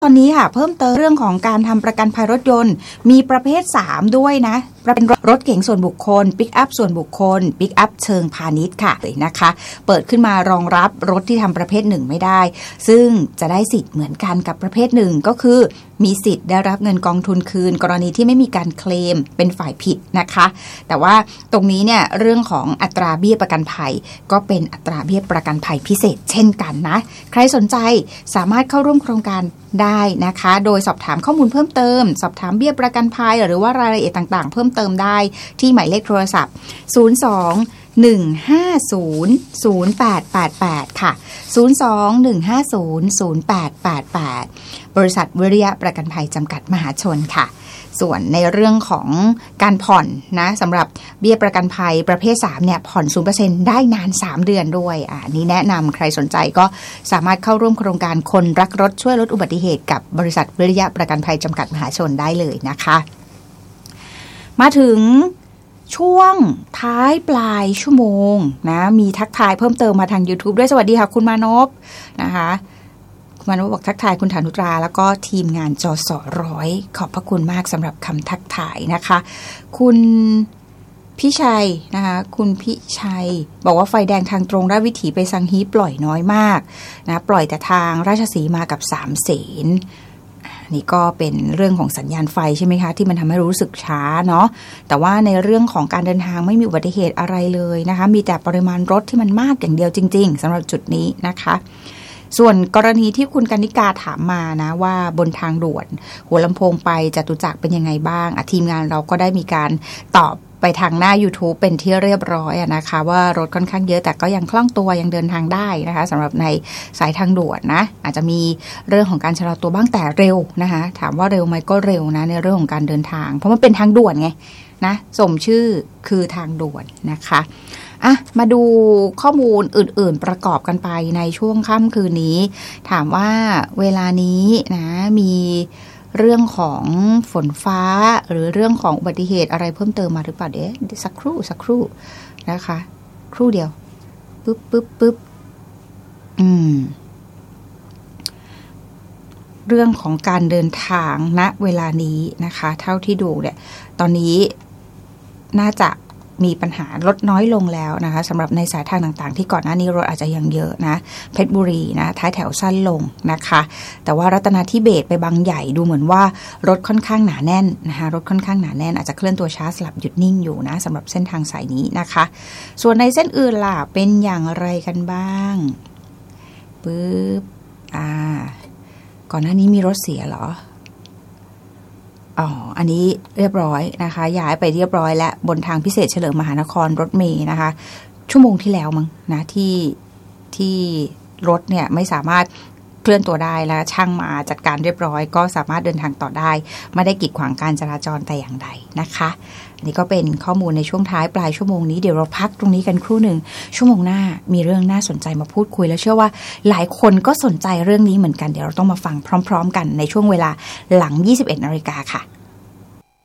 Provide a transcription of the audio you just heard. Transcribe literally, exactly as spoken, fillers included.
ตอนนี้ค่ะเพิ่มเติมเรื่องของการทำประกันภัยรถยนต์มีประเภทสามด้วยนะเป็นรถเก๋งส่วนบุคคลปิกอัพส่วนบุคคลปิกอัพเชิงพาณิชย์ค่ะเลยนะคะเปิดขึ้นมารองรับรถที่ทำประเภทหนึ่งไม่ได้ซึ่งจะได้สิทธิ์เหมือนกันกับประเภทหนึ่งก็คือมีสิทธิ์ได้รับเงินกองทุนคืนกรณีที่ไม่มีการเคลมเป็นฝ่ายผิดนะคะแต่ว่าตรงนี้เนี่ยเรื่องของอัตราเบี้ยประกันภัยก็เป็นอัตราเบี้ยประกันภัยพิเศษเช่นกันนะใครสนใจสามารถเข้าร่วมโครงการได้นะคะโดยสอบถามข้อมูลเพิ่มเติมสอบถามเบี้ยประกันภัยหรือว่ารายละเอียดต่างๆเพิ่มเติมได้ที่หมายเลขโทรศัพท์ศูนย์ สอง หนึ่ง ห้า ศูนย์ ศูนย์ แปด แปด แปดค่ะศูนย์ สอง หนึ่ง ห้า ศูนย์ ศูนย์ แปด แปด แปดบริษัทวิริยะประกันภัยจำกัดมหาชนค่ะส่วนในเรื่องของการผ่อนนะสำหรับเบี้ยประกันภัยประเภทสามเนี่ยผ่อน ศูนย์เปอร์เซ็นต์ ได้นานสามเดือนด้วยอ่านี้แนะนำใครสนใจก็สามารถเข้าร่วมโครงการคนรักรถช่วยลดอุบัติเหตุกับบริษัทวิริยะประกันภัยจำกัดมหาชนได้เลยนะคะมาถึงช่วงท้ายปลายชั่วโมงนะมีทักทายเพิ่มเติมมาทาง YouTube ด้วยสวัสดีค่ะคุณมานพนะคะคุณมานพบอกทักทายคุณฐานุตราแล้วก็ทีมงานจสร้อยขอบพระคุณมากสำหรับคำทักทายนะคะคุณพี่ชัยนะคะคุณพี่ชัยบอกว่าไฟแดงทางตรงราชวิถีไปสังฮีปล่อยน้อยมากนะปล่อยแต่ทางราชสีมากับสามเสนนี่ก็เป็นเรื่องของสัญญาณไฟใช่ไหมคะที่มันทำให้รู้สึกช้าเนาะแต่ว่าในเรื่องของการเดินทางไม่มีอุบัติเหตุอะไรเลยนะคะมีแต่ปริมาณรถที่มันมากอย่างเดียวจริงๆสำหรับจุดนี้นะคะส่วนกรณีที่คุณกนิกาถามมานะว่าบนทางด่วนหัวลำโพงไปจตุจักรเป็นยังไงบ้างทีมงานเราก็ได้มีการตอบไปทางหน้า YouTube เป็นที่เรียบร้อยนะคะว่ารถค่อนข้างเยอะแต่ก็ยังคล่องตัวยังเดินทางได้นะคะสำหรับในสายทางด่วนนะอาจจะมีเรื่องของการชะลอตัวบ้างแต่เร็วนะคะถามว่าเร็วไหมก็เร็วนะในเรื่องของการเดินทางเพราะมันเป็นทางด่วนไงนะสมชื่อคือทางด่วนนะคะอ่ะมาดูข้อมูลอื่นๆประกอบกันไปในช่วงค่ำคืนนี้ถามว่าเวลานี้นะมีเรื่องของฝนฟ้าหรือเรื่องของอุบัติเหตุอะไรเพิ่มเติมมาหรือเปล่าเดี๋ยวสักครู่สักครู่นะคะครู่เดียวปึ๊บปึ๊บปึ๊บอืมเรื่องของการเดินทางณเวลานี้นะคะเท่าที่ดูเนี่ยตอนนี้น่าจะมีปัญหาลดน้อยลงแล้วนะคะสำหรับในสายทางต่างๆที่ก่อนหน้านี้รถอาจจะยังเยอะนะเพชรบุรีนะท้ายแถวสั้นลงนะคะแต่ว่ารัตนาธิเบศรไปบางใหญ่ดูเหมือนว่ารถค่อนข้างหนาแน่นนะคะรถค่อนข้างหนาแน่นอาจจะเคลื่อนตัวช้าสลับหยุดนิ่งอยู่นะสำหรับเส้นทางสายนี้นะคะส่วนในเส้นอื่นล่ะเป็นอย่างไรกันบ้างปึ๊บอ่าก่อนหน้านี้มีรถเสียเหรออ๋ออันนี้เรียบร้อยนะคะย้ายไปเรียบร้อยแล้วบนทางพิเศษเฉลิมมหานครรถเมล์นะคะชั่วโมงที่แล้วมั้งนะที่ที่รถเนี่ยไม่สามารถเคลื่อนตัวได้แล้วช่างมาจัดการเรียบร้อยก็สามารถเดินทางต่อได้ไม่ได้กีดขวางการจราจรแต่อย่างใดนะคะอันนี้ก็เป็นข้อมูลในช่วงท้ายปลายชั่วโมงนี้เดี๋ยวเราพักตรงนี้กันครู่หนึ่งชั่วโมงหน้ามีเรื่องน่าสนใจมาพูดคุยแล้วเชื่อว่าหลายคนก็สนใจเรื่องนี้เหมือนกันเดี๋ยวเราต้องมาฟังพร้อมๆกันในช่วงเวลาหลัง ยี่สิบเอ็ดนาฬิกาค่ะ